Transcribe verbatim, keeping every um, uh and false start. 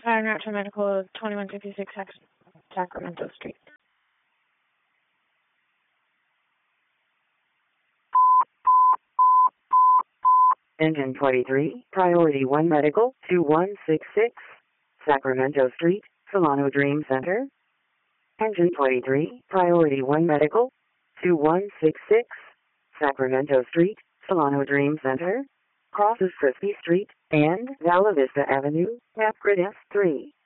Fire Route to Medical, twenty-one fifty-six Sac- Sacramento Street. Engine twenty-three, Priority one Medical, two one six six, Sacramento Street, Solano Dream Center. Engine twenty-three, Priority one Medical, two one six six, Sacramento Street, Solano Dream Center. Crosses Crispy Street and Vala Vista Avenue, map grid F three.